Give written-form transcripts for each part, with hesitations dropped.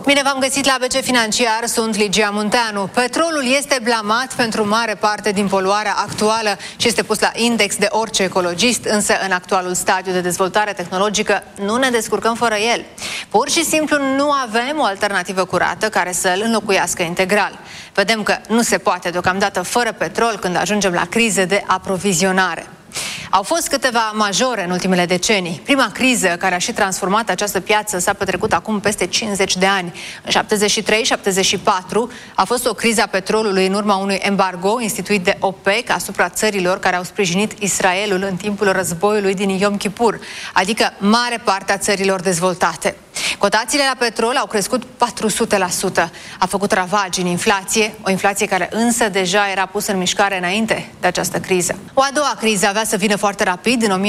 Bine v-am găsit la ABC Financiar, sunt Ligia Munteanu. Petrolul este blamat pentru mare parte din poluarea actuală și este pus la index de orice ecologist, însă în actualul stadiu de dezvoltare tehnologică nu ne descurcăm fără el. Pur și simplu nu avem o alternativă curată care să îl înlocuiască integral. Vedem că nu se poate deocamdată fără petrol când ajungem la crize de aprovizionare. Au fost câteva majore în ultimele decenii. Prima criză care a și transformat această piață s-a petrecut acum peste 50 de ani. În 73-74 a fost o criză a petrolului în urma unui embargo instituit de OPEC asupra țărilor care au sprijinit Israelul în timpul războiului din Yom Kippur, adică mare parte a țărilor dezvoltate. Cotațiile la petrol au crescut 400%. A făcut ravagi în inflație, o inflație care însă deja era pusă în mișcare înainte de această criză. O a doua criză avea să vină foarte rapid, în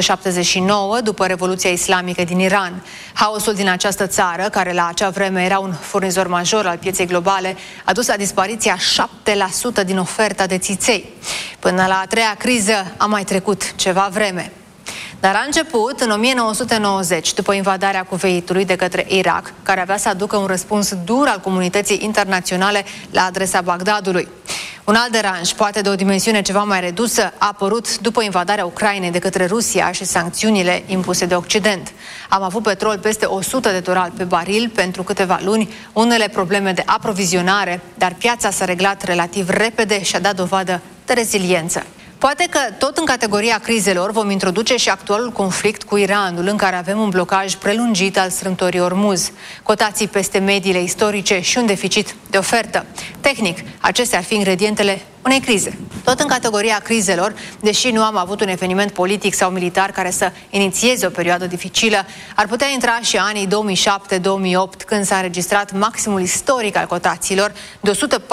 1979, după Revoluția Islamică din Iran. Haosul din această țară, care la acea vreme era un furnizor major al pieței globale, a dus la dispariția 7% din oferta de țiței. Până la a treia criză a mai trecut ceva vreme. Dar a început în 1990, după invadarea Kuveitului de către Irak, care avea să aducă un răspuns dur al comunității internaționale la adresa Bagdadului. Un alt deranj, poate de o dimensiune ceva mai redusă, a apărut după invadarea Ucrainei de către Rusia și sancțiunile impuse de Occident. Am avut petrol peste $100 pe baril pentru câteva luni, unele probleme de aprovizionare, dar piața s-a reglat relativ repede și a dat dovadă de reziliență. Poate că tot în categoria crizelor vom introduce și actualul conflict cu Iranul, în care avem un blocaj prelungit al strâmtorii Ormuz, cotații peste mediile istorice și un deficit de ofertă. Tehnic, acestea ar fi ingredientele unei crize. Tot în categoria crizelor, deși nu am avut un eveniment politic sau militar care să inițieze o perioadă dificilă, ar putea intra și anii 2007-2008, când s-a înregistrat maximul istoric al cotațiilor de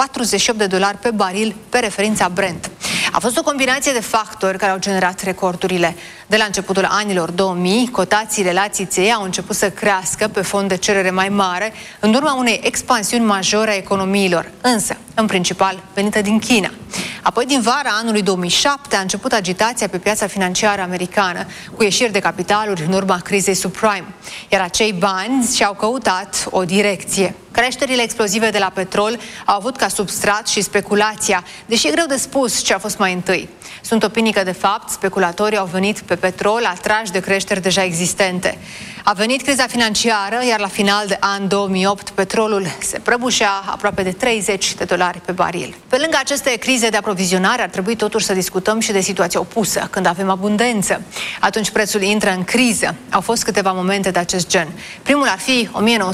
$148 pe baril pe referința Brent. A fost o combinație de factori care au generat recordurile. De la începutul anilor 2000, cotațiile la țiței au început să crească pe fond de cerere mai mare, în urma unei expansiuni majore a economiilor, însă, în principal, venită din China. Apoi, din vara anului 2007, a început agitația pe piața financiară americană, cu ieșiri de capitaluri în urma crizei subprime. Iar acei bani și-au căutat o direcție. Creșterile explozive de la petrol au avut ca substrat și speculația, deși e greu de spus ce a fost mai întâi. Sunt opinii că, de fapt, speculatorii au venit pe petrol atrași de creșteri deja existente. A venit criza financiară, iar la final de an 2008, petrolul se prăbușea aproape de $30 pe baril. Pe lângă aceste crize de aprovizionare, ar trebui totuși să discutăm și de situația opusă, când avem abundență. Atunci prețul intră în criză. Au fost câteva momente de acest gen. Primul ar fi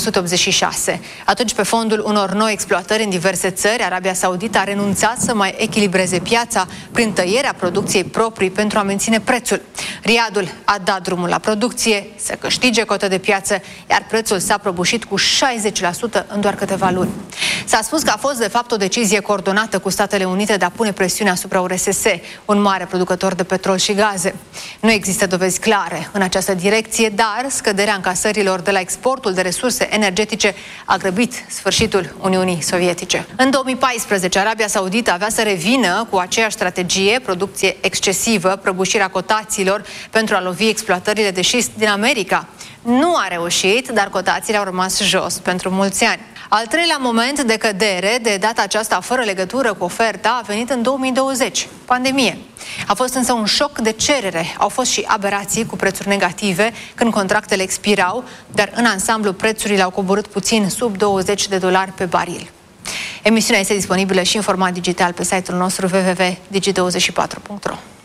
1986. Atunci, pe fondul unor noi exploatări în diverse țări, Arabia Saudită a renunțat să mai echilibreze piața prin tăierea producției proprii pentru a menține prețul. Riadul a dat drumul la producție, să câștige cotă de piață, iar prețul s-a prăbușit cu 60% în doar câteva luni. S-a spus că a fost, de fapt, o decizie coordonată cu Statele Unite de a pune presiune asupra URSS, un mare producător de petrol și gaze. Nu există dovezi clare în această direcție, dar scăderea încasărilor de la exportul de resurse energetice a grăbit sfârșitul Uniunii Sovietice. În 2014, Arabia Saudită avea să revină cu aceeași strategie, producție excesivă, prăbușirea cotațiilor pentru a lovi exploatările de șist din America. Nu a reușit, dar cotațiile au rămas jos pentru mulți ani. Al treilea moment de cădere, de data aceasta fără legătură cu oferta, a venit în 2020, pandemie. A fost însă un șoc de cerere. Au fost și aberații cu prețuri negative când contractele expirau, dar în ansamblu prețurile au coborât puțin sub $20 pe baril. Emisiunea este disponibilă și în format digital pe site-ul nostru www.digi24.ro.